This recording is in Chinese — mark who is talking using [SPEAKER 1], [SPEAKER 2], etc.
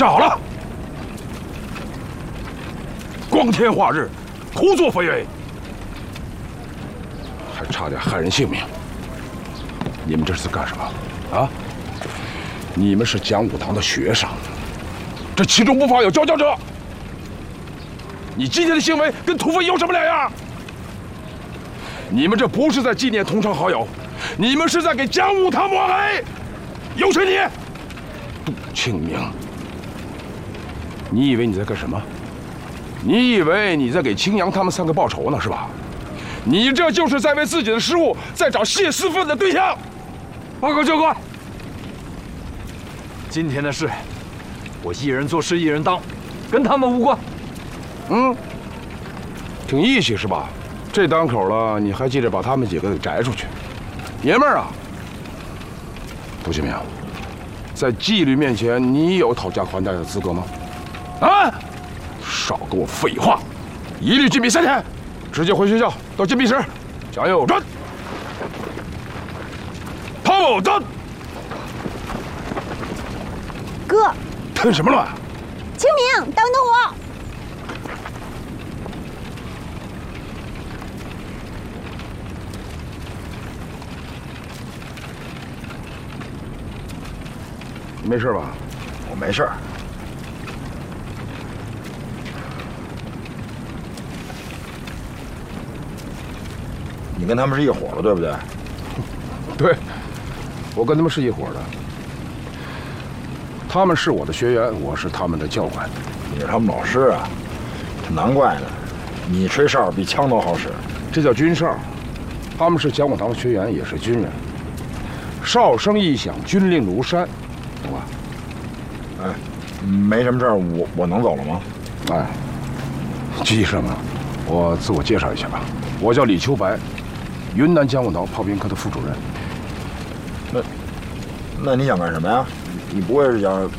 [SPEAKER 1] 站好了！光天化日，胡作非为，还差点害人性命。你们这是干什么？啊？你们是讲武堂的学生，这其中不乏有佼佼者。你今天的行为跟土匪有什么两样？你们这不是在纪念同窗好友，你们是在给讲武堂抹黑。有谁你？杜庆明，你以为你在干什么？你以为你在给青阳他们三个报仇呢，是吧？你这就是在为自己的失误在找泄私愤的对象。
[SPEAKER 2] 报告教官，今天的事，我一人做事一人当，跟他们无关。
[SPEAKER 1] 挺义气是吧？这当口了，你还记着把他们几个给摘出去？爷们儿啊！杜庆明，在纪律面前，你有讨价还价的资格吗？啊！少跟我废话！一律禁闭3天，直接回学校到禁闭室。蒋有真、汤有真。
[SPEAKER 3] 哥，
[SPEAKER 1] 添什么乱？
[SPEAKER 3] 清明，等等我。
[SPEAKER 1] 没事吧？
[SPEAKER 4] 我没事。你跟他们是一伙的，对不对？
[SPEAKER 1] 对，我跟他们是一伙的。他们是我的学员，我是他们的教官。
[SPEAKER 4] 你是他们老师啊？难怪呢，你吹哨比枪都好使。
[SPEAKER 1] 这叫军哨。他们是讲武堂的学员，也是军人。哨声一响，军令如山，懂吧？
[SPEAKER 4] 哎，没什么事儿，我能走了吗？
[SPEAKER 1] 哎，季医生啊，我自我介绍一下吧，我叫李秋白，云南讲武堂炮兵科的副主任。
[SPEAKER 4] 那你想干什么呀？你不会是想